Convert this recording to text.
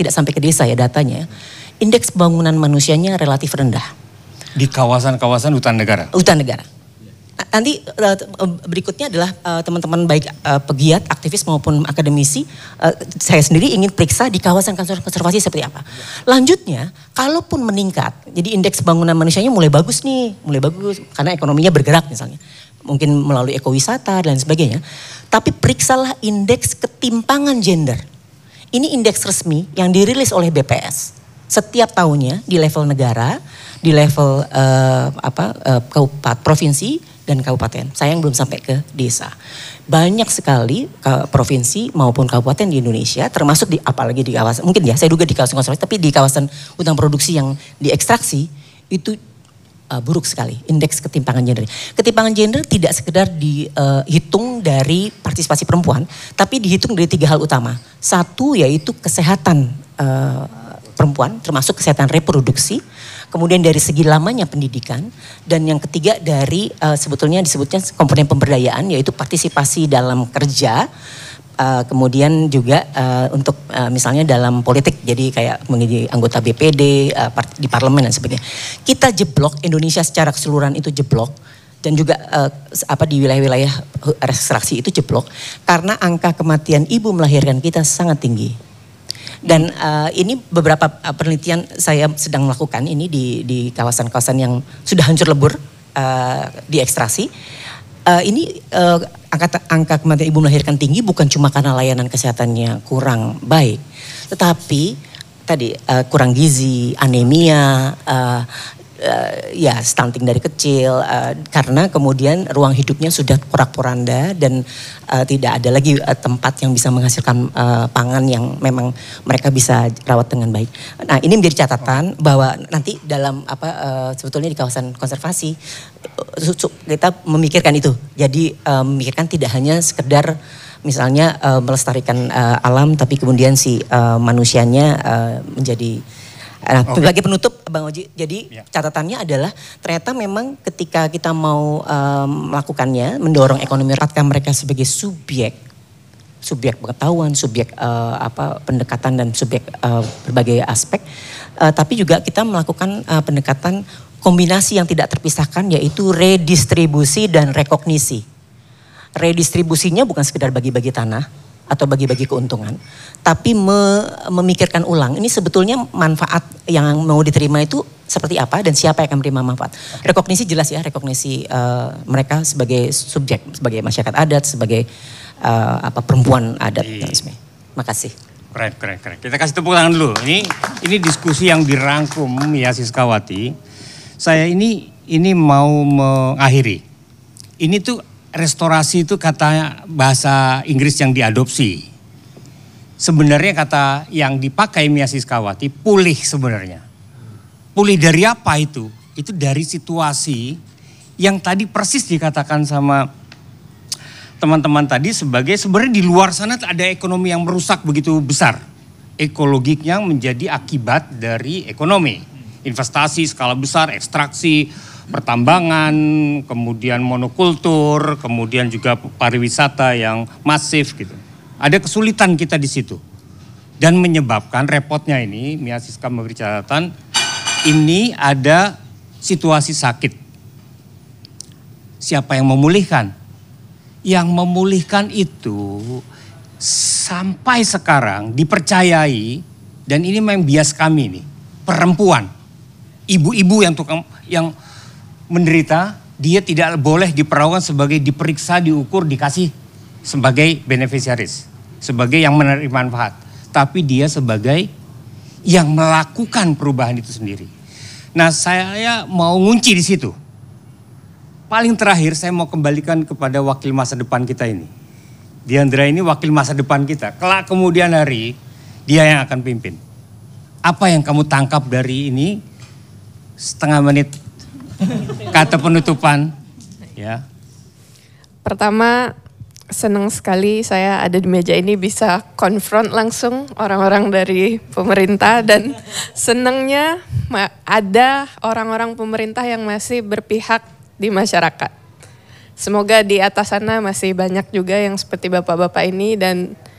tidak sampai ke desa ya datanya. Indeks pembangunan manusianya relatif rendah. Di kawasan-kawasan hutan negara? Hutan negara. Nanti berikutnya adalah teman-teman baik pegiat, aktivis maupun akademisi, saya sendiri ingin periksa di kawasan konservasi seperti apa. Lanjutnya, kalaupun meningkat, jadi indeks pembangunan manusianya mulai bagus nih, karena ekonominya bergerak misalnya. Mungkin melalui ekowisata dan sebagainya. Tapi periksalah indeks ketimpangan gender. Ini indeks resmi yang dirilis oleh BPS. Setiap tahunnya di level negara, di level provinsi dan kabupaten. Sayang belum sampai ke desa. Banyak sekali provinsi maupun kabupaten di Indonesia, termasuk apalagi di kawasan, mungkin ya saya duga di kawasan konservasi, tapi di kawasan hutan produksi yang diekstraksi itu buruk sekali indeks ketimpangan gender. Ketimpangan gender tidak sekedar dihitung dari partisipasi perempuan, tapi dihitung dari 3 hal utama. Satu yaitu kesehatan perempuan, termasuk kesehatan reproduksi. Kemudian dari segi lamanya pendidikan, dan yang ketiga dari sebetulnya disebutnya komponen pemberdayaan, yaitu partisipasi dalam kerja, kemudian juga untuk misalnya dalam politik, jadi kayak menjadi anggota BPD, di parlemen dan sebagainya. Kita jeblok, Indonesia secara keseluruhan itu jeblok, dan juga di wilayah-wilayah ekstraksi itu jeblok, karena angka kematian ibu melahirkan kita sangat tinggi. Dan ini beberapa penelitian saya sedang melakukan ini di kawasan-kawasan yang sudah hancur lebur diekstrasi. Ini angka kematian ibu melahirkan tinggi bukan cuma karena layanan kesehatannya kurang baik, tetapi tadi kurang gizi, anemia, ya stunting dari kecil, karena kemudian ruang hidupnya sudah porak-poranda dan tidak ada lagi tempat yang bisa menghasilkan pangan yang memang mereka bisa rawat dengan baik. Nah, ini menjadi catatan bahwa nanti dalam sebetulnya di kawasan konservasi kita memikirkan itu. Jadi memikirkan tidak hanya sekedar misalnya melestarikan alam, tapi kemudian si manusianya menjadi. Nah, sebagai penutup Bang Oji, jadi catatannya adalah ternyata memang ketika kita mau melakukannya, mendorong ekonomi rakyat mereka sebagai subjek pengetahuan, subjek pendekatan dan subjek berbagai aspek, tapi juga kita melakukan pendekatan kombinasi yang tidak terpisahkan, yaitu redistribusi dan rekognisi. Redistribusinya bukan sekedar bagi-bagi tanah atau bagi-bagi keuntungan, tapi memikirkan ulang. Ini sebetulnya manfaat yang mau diterima itu seperti apa dan siapa yang akan menerima manfaat. Rekognisi jelas ya, rekognisi mereka sebagai subjek, sebagai masyarakat adat, sebagai perempuan adat dan sebagainya. Makasih. Keren. Kita kasih tepuk tangan dulu. Ini diskusi yang dirangkum ya Siskawati. Saya ini mau mengakhiri. Ini tuh restorasi itu kata bahasa Inggris yang diadopsi. Sebenarnya kata yang dipakai Mia Siskawati pulih sebenarnya. Pulih dari apa itu? Itu dari situasi yang tadi persis dikatakan sama teman-teman tadi sebagai sebenarnya di luar sana ada ekonomi yang merusak begitu besar. Ekologiknya menjadi akibat dari ekonomi. Investasi skala besar, ekstraksi, pertambangan, kemudian monokultur, kemudian juga pariwisata yang masif gitu. Ada kesulitan kita di situ. Dan menyebabkan repotnya ini, Mia Siska memberi catatan, ini ada situasi sakit. Siapa yang memulihkan? Yang memulihkan itu sampai sekarang dipercayai, dan ini memang bias kami nih, perempuan, ibu-ibu yang menderita, dia tidak boleh diperlakukan sebagai diperiksa, diukur, dikasih sebagai beneficiaris, sebagai yang menerima manfaat. Tapi dia sebagai yang melakukan perubahan itu sendiri. Nah, saya mau ngunci di situ. Paling terakhir saya mau kembalikan kepada wakil masa depan kita ini. Diandra ini wakil masa depan kita. Kelak kemudian hari dia yang akan pimpin. Apa yang kamu tangkap dari ini? Setengah menit kata penutupan, ya. Pertama, senang sekali saya ada di meja ini bisa konfront langsung orang-orang dari pemerintah, dan senangnya ada orang-orang pemerintah yang masih berpihak di masyarakat. Semoga di atas sana masih banyak juga yang seperti bapak-bapak ini, dan